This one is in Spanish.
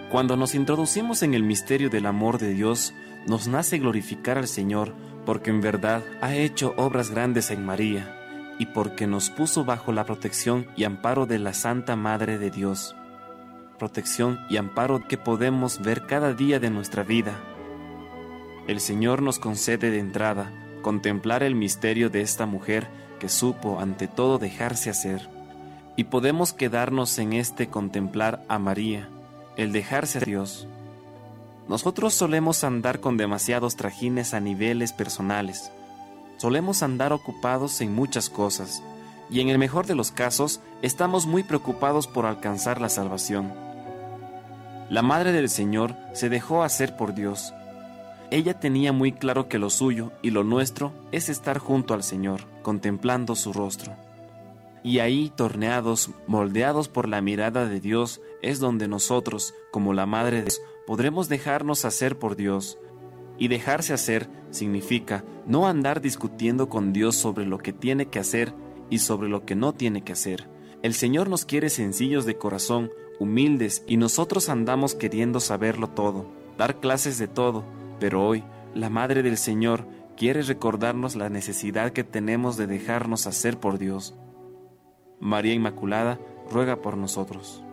Cuando nos introducimos en el misterio del amor de Dios, nos nace glorificar al Señor, porque en verdad ha hecho obras grandes en María, y porque nos puso bajo la protección y amparo de la Santa Madre de Dios. Protección y amparo que podemos ver cada día de nuestra vida. El Señor nos concede de entrada contemplar el misterio de esta mujer que supo ante todo dejarse hacer, y podemos quedarnos en este contemplar a María, el dejarse a Dios. Nosotros solemos andar con demasiados trajines a niveles personales. Solemos andar ocupados en muchas cosas, y en el mejor de los casos, estamos muy preocupados por alcanzar la salvación. La Madre del Señor se dejó hacer por Dios. Ella tenía muy claro que lo suyo y lo nuestro es estar junto al Señor, contemplando su rostro. Y ahí, torneados, moldeados por la mirada de Dios, es donde nosotros, como la Madre de Dios, podremos dejarnos hacer por Dios. Y dejarse hacer significa no andar discutiendo con Dios sobre lo que tiene que hacer y sobre lo que no tiene que hacer. El Señor nos quiere sencillos de corazón, humildes, y nosotros andamos queriendo saberlo todo, dar clases de todo, pero hoy, la Madre del Señor quiere recordarnos la necesidad que tenemos de dejarnos hacer por Dios. María Inmaculada, ruega por nosotros.